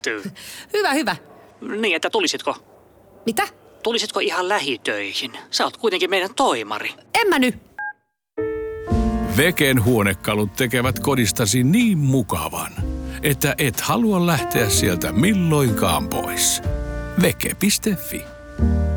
Hyvä. Niin, että tulisitko? Mitä? Tulisitko ihan lähitöihin? Sä oot kuitenkin meidän toimari. En mä nyt. Veken huonekalut tekevät kodistasi niin mukavan, että et halua lähteä sieltä milloinkaan pois. Veke.fi